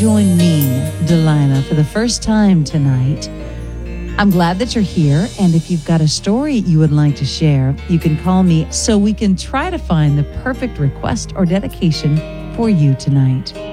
join me, Delilah, for the first time tonight. I'm glad that you're here, and if you've got a story you would like to share, you can call me so we can try to find the perfect request or dedication for you tonight.